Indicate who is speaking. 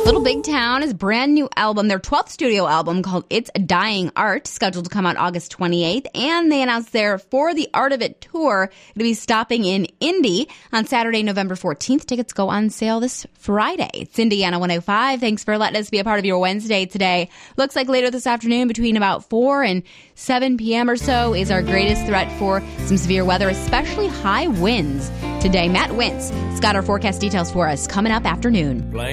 Speaker 1: Little Big Town is a brand new album, their 12th studio album called It's a Dying Art, scheduled to come out August 28th. And they announced their For the Art of It tour going to be stopping in Indy on Saturday, November 14th. Tickets go on sale this Friday. It's Indiana 105. Thanks for letting us be a part of your Wednesday today. Looks like later this afternoon between about 4 and 7 p.m. or so is our greatest threat for some severe weather, especially high winds today. Matt Wintz has got our forecast details for us coming up afternoon.